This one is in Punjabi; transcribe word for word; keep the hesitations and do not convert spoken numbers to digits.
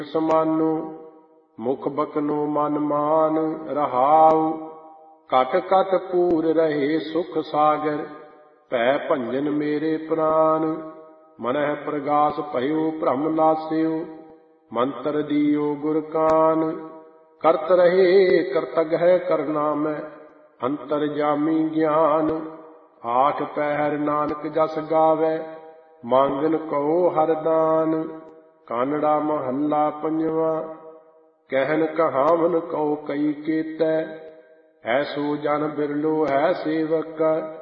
ਸਮਾਨੋ ਮੁਖ ਬਕਨੋ ਮਨ ਮਾਨ ਰਹਾਉ। ਘਟ ਘਟ ਪੂਰ ਰਹੇ ਸੁਖ ਸਾਗਰ ਭੈ ਭੰਜਨ ਮੇਰੇ ਪ੍ਰਾਨ। ਮਨਹਿ ਪ੍ਰਗਾਸ ਭਇਓ ਭ੍ਰਮ ਨਾਸਿਓ ਮੰਤਰ ਦੀਓ ਗੁਰ ਕਾਨ। ਕਰਤ ਰਹੇ ਕਰਤਗ੍ਯ ਕਰਨਾ ਮੈਂ ਅੰਤਰ ਜਾਮੀ ਗਿਆਨ। ਆਠ ਪਹਿਰ ਨਾਨਕ ਜਸ ਗਾਵੈ ਮੰਗਨ ਕਉ ਹਰ ਦਾਨ। ਕਾਨੜਾ ਮਹੱਲਾ ਪੰਜਵਾ। ਕਹਿਨ ਕਹਾਵਨ ਕਉ ਕਈ ਕੇਤੈ ਐਸੋ ਜਨ ਬਿਰਲੋ ਹੈ ਸੇਵਕ।